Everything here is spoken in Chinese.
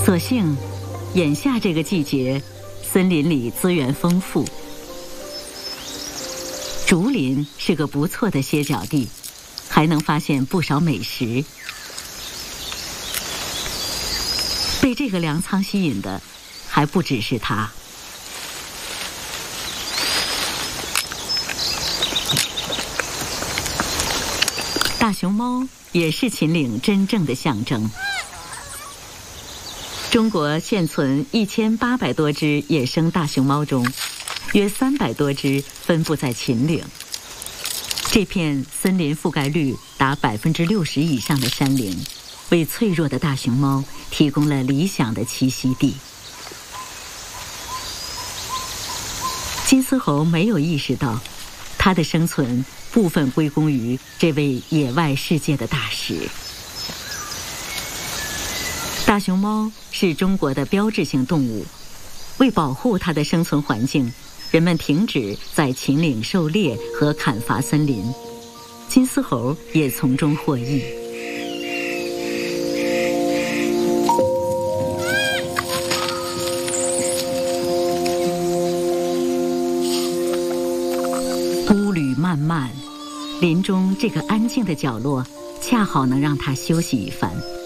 所幸，眼下这个季节，森林里资源丰富，竹林是个不错的歇脚地，还能发现不少美食。被这个粮仓吸引的，还不只是他。大熊猫也是秦岭真正的象征。中国现存1800多只野生大熊猫中，约300多只分布在秦岭。这片森林覆盖率达60%以上的山林，为脆弱的大熊猫提供了理想的栖息地。金丝猴没有意识到，它的生存部分归功于这位野外世界的大使。大熊猫是中国的标志性动物，为保护它的生存环境，人们停止在秦岭狩猎和砍伐森林，金丝猴也从中获益。步履漫漫，林中这个安静的角落，恰好能让它休息一番。